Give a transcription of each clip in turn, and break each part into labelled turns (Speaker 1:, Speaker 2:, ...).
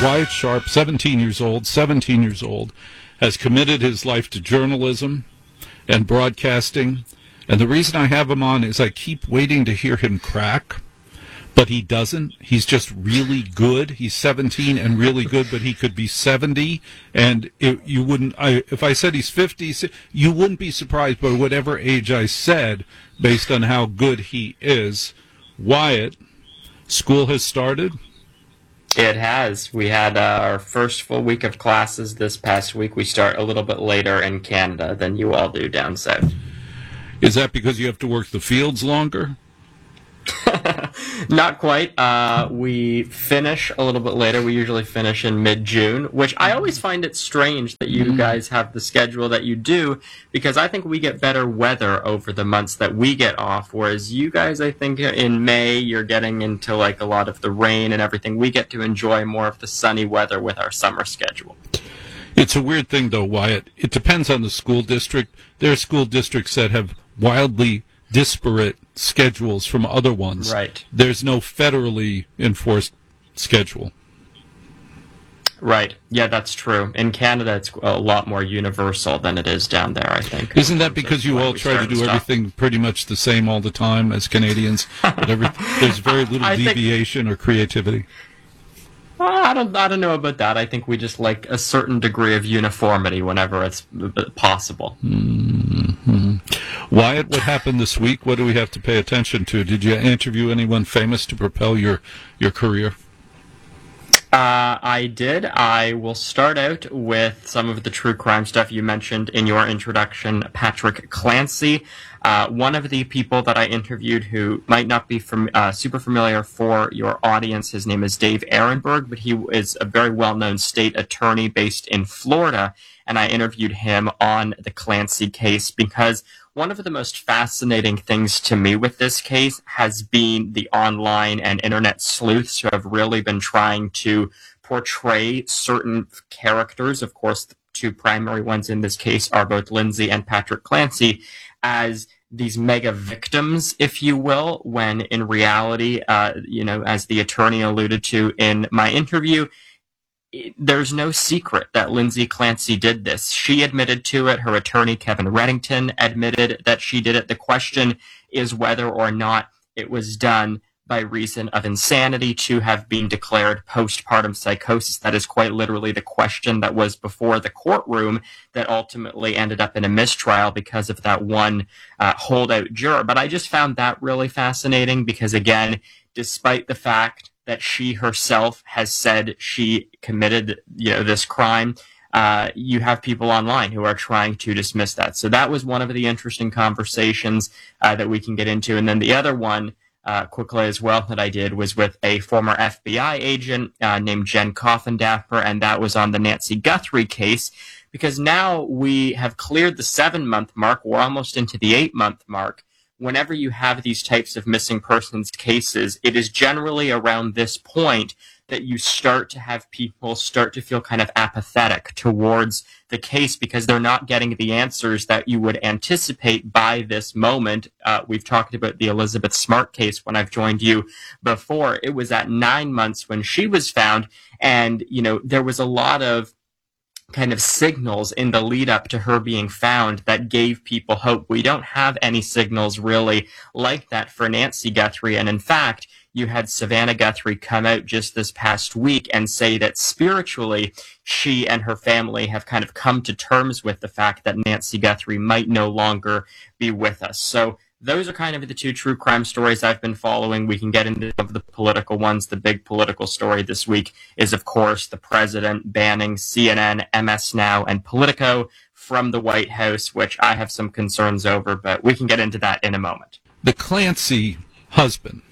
Speaker 1: Wyatt Sharp, 17 years old, has committed his life to journalism and broadcasting. And the reason I have him on is I keep waiting to hear him crack, but he doesn't. He's just really good. He's 17 and really good, but he could be 70. And if I said he's 50, you wouldn't be surprised by whatever age I said based on how good he is. Wyatt, school has started.
Speaker 2: It has. We had our first full week of classes this past week. We start a little bit later in Canada than you all do down south.
Speaker 1: Is that because you have to work the fields longer?
Speaker 2: Not quite. We finish a little bit later. We usually finish in mid-June, which I always find it strange that you guys have the schedule that you do, because I think we get better weather over the months that we get off, whereas you guys, I think in May, you're getting into like a lot of the rain and everything. We get to enjoy more of the sunny weather with our summer schedule.
Speaker 1: It's a weird thing, though, Wyatt. It depends on the school district. There are school districts that have wildly disparate schedules from other ones.
Speaker 2: Right.
Speaker 1: There's no federally enforced schedule.
Speaker 2: Right. Yeah, that's true. In Canada, it's a lot more universal than it is down there, I think.
Speaker 1: Isn't that because you all try to do everything pretty much the same all the time as Canadians? There's very little deviation or creativity.
Speaker 2: I don't know about that. I think we just like a certain degree of uniformity whenever it's possible.
Speaker 1: Mm-hmm. Wyatt, what happened this week? What do we have to pay attention to? Did you interview anyone famous to propel your career?
Speaker 2: I did. I will start out with some of the true crime stuff you mentioned in your introduction, Patrick Clancy. One of the people that I interviewed who might not be super familiar for your audience, his name is Dave Ehrenberg, but he is a very well-known state attorney based in Florida, and I interviewed him on the Clancy case because one of the most fascinating things to me with this case has been the online and internet sleuths who have really been trying to portray certain characters. Of course, the two primary ones in this case are both Lindsay and Patrick Clancy as these mega victims, if you will, when in reality, as the attorney alluded to in my interview, there's no secret that Lindsay Clancy did this. She admitted to it. Her attorney, Kevin Reddington, admitted that she did it. The question is whether or not it was done by reason of insanity to have been declared postpartum psychosis. That is quite literally the question that was before the courtroom that ultimately ended up in a mistrial because of that one holdout juror. But I just found that really fascinating because, again, despite the fact that she herself has said she committed, this crime, you have people online who are trying to dismiss that. So that was one of the interesting conversations that we can get into. And then the other one, quickly as well, that I did was with a former FBI agent named Jen Coffindaffer, and that was on the Nancy Guthrie case, because now we have cleared the 7-month mark. We're almost into the 8-month mark. Whenever you have these types of missing persons cases, it is generally around this point that you start to have people start to feel kind of apathetic towards the case because they're not getting the answers that you would anticipate by this moment. We've talked about the Elizabeth Smart case when I've joined you before. It was at 9 months when she was found, and there was a lot of kind of signals in the lead up to her being found that gave people hope. We don't have any signals really like that for Nancy Guthrie. And in fact, you had Savannah Guthrie come out just this past week and say that spiritually, she and her family have kind of come to terms with the fact that Nancy Guthrie might no longer be with us. So those are kind of the two true crime stories I've been following. We can get into some of the political ones. The big political story this week is, of course, the president banning CNN, MS Now, and Politico from the White House, which I have some concerns over, but we can get into that in a moment.
Speaker 1: The Clancy husband,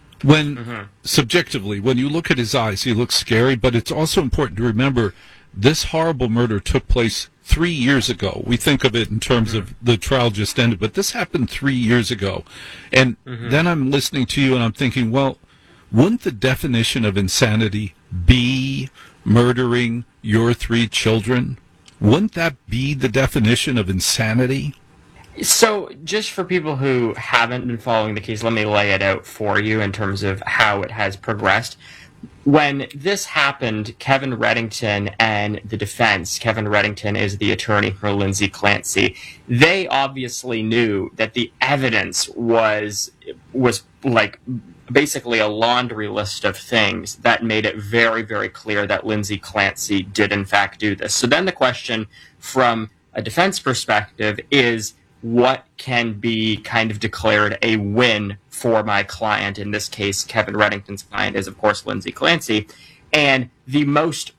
Speaker 1: subjectively, when you look at his eyes, he looks scary, but it's also important to remember this horrible murder took place 3 years ago. We think of it in terms of the trial just ended, but this happened 3 years ago. And then I'm listening to you and I'm thinking, well, wouldn't the definition of insanity be murdering your 3 children? Wouldn't that be the definition of insanity?
Speaker 2: So, just for people who haven't been following the case, let me lay it out for you in terms of how it has progressed. When this happened, Kevin Reddington and the defense, Kevin Reddington is the attorney for Lindsay Clancy, they obviously knew that the evidence was like basically a laundry list of things that made it very, very clear that Lindsay Clancy did in fact do this. So then the question from a defense perspective is, what can be kind of declared a win for my client? In this case, Kevin Reddington's client is, of course, Lindsay Clancy. And the most,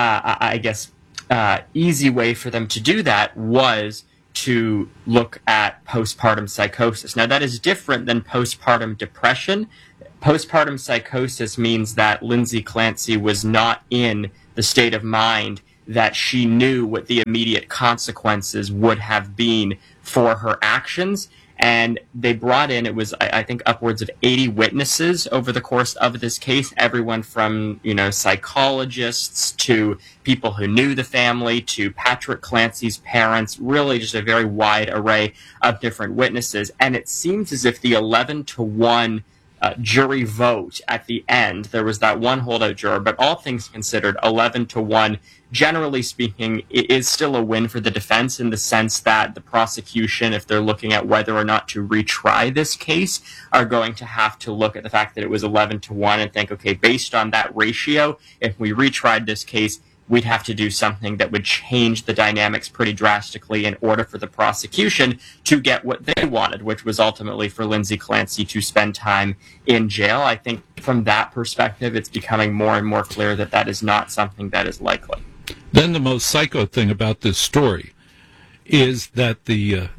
Speaker 2: easy way for them to do that was to look at postpartum psychosis. Now, that is different than postpartum depression. Postpartum psychosis means that Lindsay Clancy was not in the state of mind that she knew what the immediate consequences would have been for her actions. And they brought in, it was, I think, upwards of 80 witnesses over the course of this case, everyone from, psychologists to people who knew the family to Patrick Clancy's parents, really just a very wide array of different witnesses. And it seems as if the 11-1 jury vote at the end, there was that one holdout juror, but all things considered, 11-1, generally speaking, it is still a win for the defense in the sense that the prosecution, if they're looking at whether or not to retry this case, are going to have to look at the fact that it was 11-1 and think, okay, based on that ratio, if we retried this case, we'd have to do something that would change the dynamics pretty drastically in order for the prosecution to get what they wanted, which was ultimately for Lindsay Clancy to spend time in jail. I think from that perspective, it's becoming more and more clear that that is not something that is likely.
Speaker 1: Then the most psycho thing about this story is that the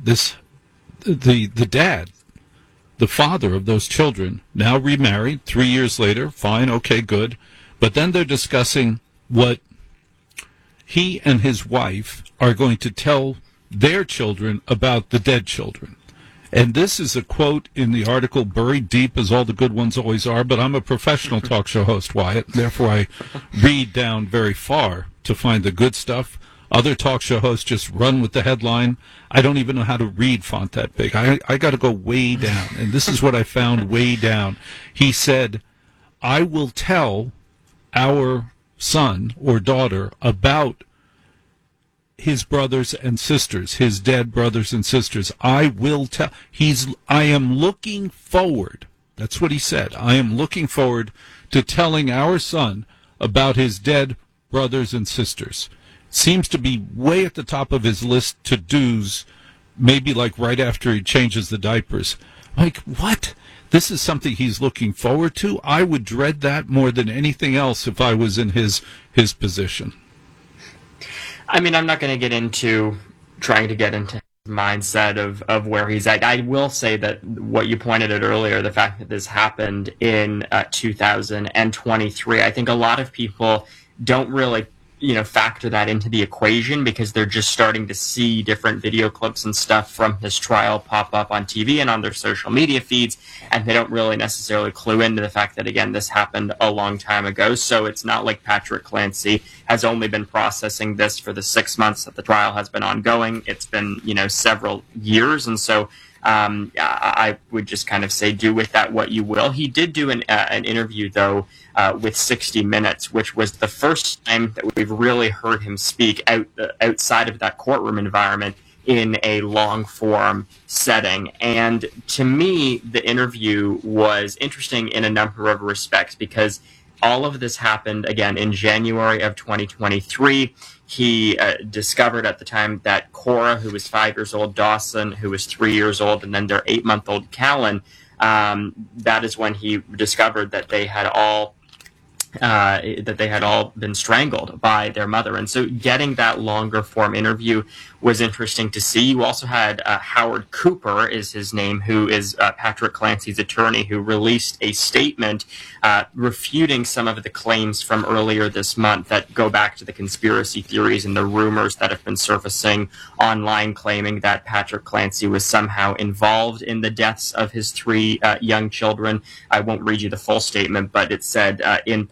Speaker 1: dad, the father of those children, now remarried 3 years later, fine, okay, good, but then they're discussing what he and his wife are going to tell their children about the dead children. And this is a quote in the article, buried deep as all the good ones always are, but I'm a professional talk show host, Wyatt, therefore I read down very far to find the good stuff. Other talk show hosts just run with the headline. I don't even know how to read font that big. I got to go way down, and this is what I found way down. He said, I will tell our son or daughter about his brothers and sisters, his dead brothers and sisters. I will tell. I am looking forward. That's what he said. I am looking forward to telling our son about his dead brothers and sisters. Seems to be way at the top of his list to-dos, maybe like right after he changes the diapers. Like, what? This is something he's looking forward to? I would dread that more than anything else if I was in his position.
Speaker 2: I mean, I'm not going to get into trying to get into his mindset of where he's at. I will say that what you pointed out earlier, the fact that this happened in 2023, I think a lot of people don't really factor that into the equation because they're just starting to see different video clips and stuff from this trial pop up on TV and on their social media feeds, and they don't really necessarily clue into the fact that, again, this happened a long time ago. So it's not like Patrick Clancy has only been processing this for the 6 months that the trial has been ongoing. It's been, several years, and so I would just kind of say do with that what you will. He did do an interview, though, with 60 Minutes, which was the first time that we've really heard him speak outside of that courtroom environment in a long-form setting. And to me, the interview was interesting in a number of respects because all of this happened, again, in January of 2023. He discovered at the time that Cora, who was 5 years old, Dawson, who was 3 years old, and then their 8-month-old Callan, that is when he discovered that they had all been strangled by their mother. And so getting that longer form interview was interesting to see. You also had Howard Cooper is his name, who is Patrick Clancy's attorney, who released a statement refuting some of the claims from earlier this month that go back to the conspiracy theories and the rumors that have been surfacing online claiming that Patrick Clancy was somehow involved in the deaths of his 3 young children. I won't read you the full statement, but it said, in part,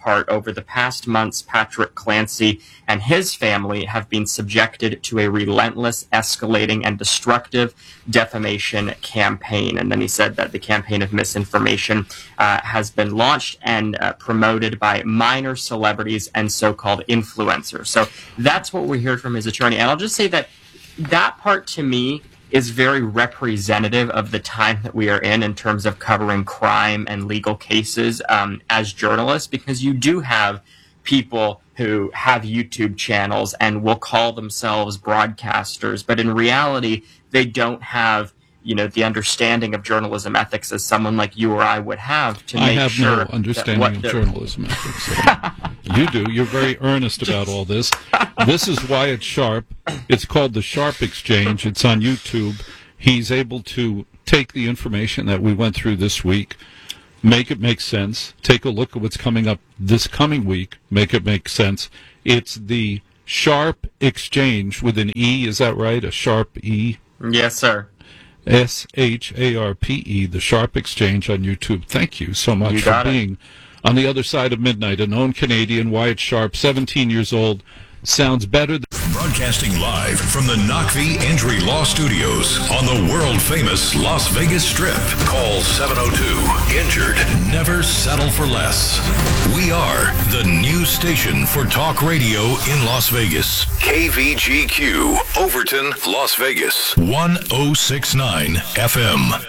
Speaker 2: part, over the past months, Patrick Clancy and his family have been subjected to a relentless, escalating, and destructive defamation campaign. And then he said that the campaign of misinformation has been launched and promoted by minor celebrities and so-called influencers. So that's what we heard from his attorney. And I'll just say that part, to me, is very representative of the time that we are in terms of covering crime and legal cases as journalists, because you do have people who have YouTube channels and will call themselves broadcasters, but in reality, they don't have, the understanding of journalism ethics as someone like you or I would have to make sure.
Speaker 1: I have no understanding of journalism ethics. You do. You're very earnest about all this. This is Wyatt Sharp. It's called the Sharp Exchange. It's on YouTube. He's able to take the information that we went through this week, make it make sense, take a look at what's coming up this coming week, make it make sense. It's the Sharp Exchange with an E. Is that right? A sharp E?
Speaker 2: Yes, sir.
Speaker 1: SHARPE, the Sharp Exchange on YouTube. Thank you so much for being on the other side of midnight. A known Canadian, Wyatt Sharp, 17 years old, sounds better.
Speaker 3: Broadcasting live from the Knock v. Andry Law Studios on the world-famous Las Vegas Strip. Call 702-INJURED. Never settle for less. We are the news station for talk radio in Las Vegas. KVGQ, Overton, Las Vegas. 1069 FM.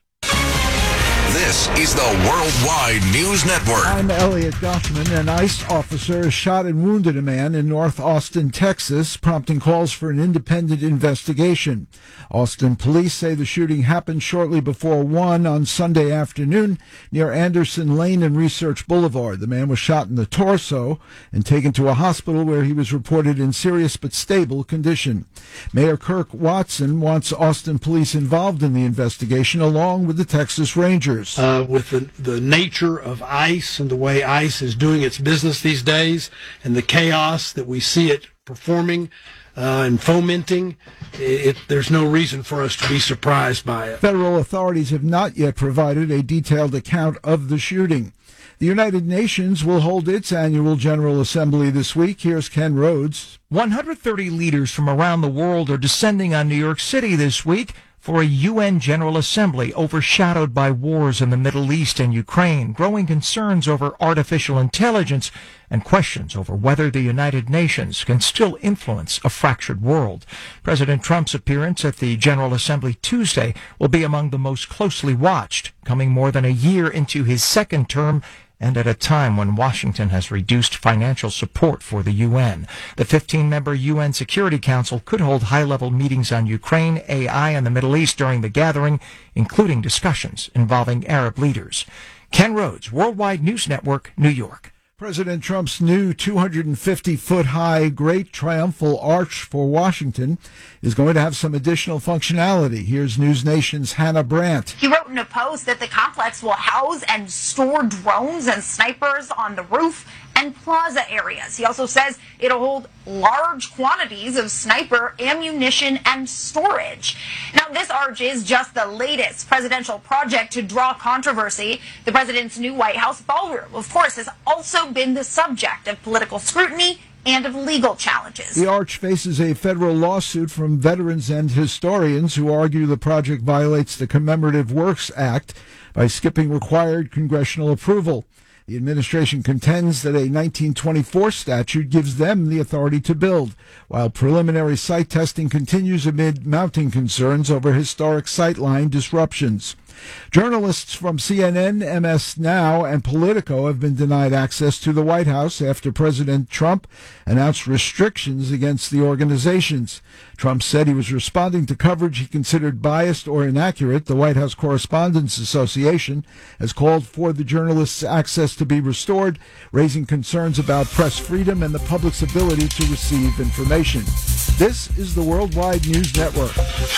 Speaker 3: This is the Worldwide News Network.
Speaker 4: I'm Elliot Goffman. An ICE officer shot and wounded a man in North Austin, Texas, prompting calls for an independent investigation. Austin police say the shooting happened shortly before 1 on Sunday afternoon near Anderson Lane and Research Boulevard. The man was shot in the torso and taken to a hospital where he was reported in serious but stable condition. Mayor Kirk Watson wants Austin police involved in the investigation along with the Texas Rangers.
Speaker 5: With the nature of ICE and the way ICE is doing its business these days and the chaos that we see it performing and fomenting, there's no reason for us to be surprised by it.
Speaker 4: Federal authorities have not yet provided a detailed account of the shooting. The United Nations will hold its annual General Assembly this week. Here's Ken Rhodes.
Speaker 6: 130 leaders from around the world are descending on New York City this week for a UN General Assembly overshadowed by wars in the Middle East and Ukraine, growing concerns over artificial intelligence, and questions over whether the United Nations can still influence a fractured world. President Trump's appearance at the General Assembly Tuesday will be among the most closely watched, coming more than a year into his second term and at a time when Washington has reduced financial support for the UN. The 15-member UN Security Council could hold high-level meetings on Ukraine, AI, and the Middle East during the gathering, including discussions involving Arab leaders. Ken Rhodes, Worldwide News Network, New York.
Speaker 4: President Trump's new 250-foot-high Great Triumphal Arch for Washington is going to have some additional functionality. Here's News Nation's Hannah Brandt.
Speaker 7: He wrote in a post that the complex will house and store drones and snipers on the roof and plaza areas. He also says it'll hold large quantities of sniper ammunition and storage. Now, this arch is just the latest presidential project to draw controversy. The president's new White House ballroom, of course, has also been the subject of political scrutiny and of legal challenges.
Speaker 4: The arch faces a federal lawsuit from veterans and historians who argue the project violates the Commemorative Works Act by skipping required congressional approval. The administration contends that a 1924 statute gives them the authority to build, while preliminary site testing continues amid mounting concerns over historic sightline disruptions. Journalists from CNN, MS Now, and Politico have been denied access to the White House after President Trump announced restrictions against the organizations. Trump said he was responding to coverage he considered biased or inaccurate. The White House Correspondents Association has called for the journalists' access to be restored, raising concerns about press freedom and the public's ability to receive information. This is the Worldwide News Network.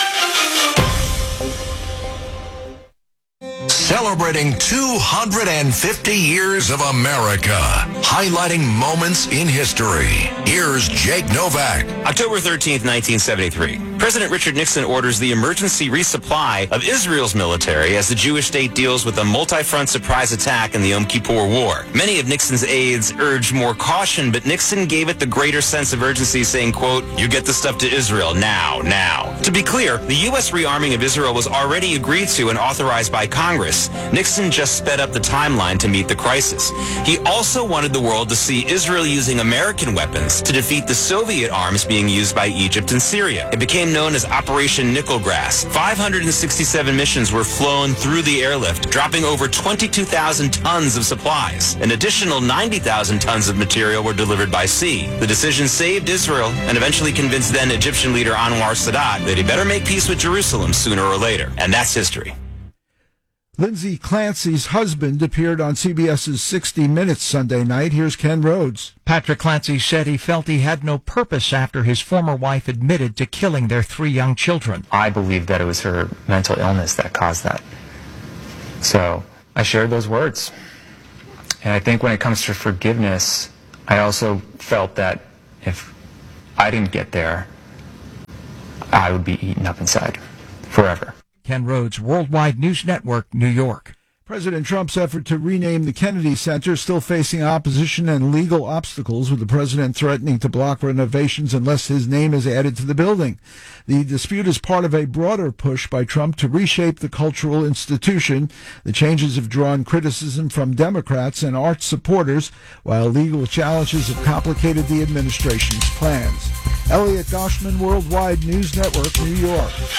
Speaker 3: Celebrating 250 years of America, highlighting moments in history. Here's Jake Novak.
Speaker 8: October 13th, 1973. President Richard Nixon orders the emergency resupply of Israel's military as the Jewish state deals with a multi-front surprise attack in the Yom Kippur War. Many of Nixon's aides urged more caution, but Nixon gave it the greater sense of urgency, saying, quote, "You get the stuff to Israel now." To be clear, the U.S. rearming of Israel was already agreed to and authorized by Congress. Nixon just sped up the timeline to meet the crisis. He also wanted the world to see Israel using American weapons to defeat the Soviet arms being used by Egypt and Syria. It became known as Operation Nickelgrass. 567 missions were flown through the airlift, dropping over 22,000 tons of supplies. An additional 90,000 tons of material were delivered by sea. The decision saved Israel and eventually convinced then Egyptian leader Anwar Sadat that he better make peace with Jerusalem sooner or later. And that's history.
Speaker 4: Lindsay Clancy's husband appeared on CBS's 60 Minutes Sunday night. Here's Ken Rhodes.
Speaker 6: Patrick Clancy said he felt he had no purpose after his former wife admitted to killing their 3 young children.
Speaker 9: I believe that it was her mental illness that caused that. So I shared those words. And I think when it comes to forgiveness, I also felt that if I didn't get there, I would be eaten up inside forever.
Speaker 6: Ken Rhodes, Worldwide News Network, New York.
Speaker 4: President Trump's effort to rename the Kennedy Center still facing opposition and legal obstacles, with the president threatening to block renovations unless his name is added to the building. The dispute is part of a broader push by Trump to reshape the cultural institution. The changes have drawn criticism from Democrats and arts supporters, while legal challenges have complicated the administration's plans. Elliot Doshman, Worldwide News Network, New York.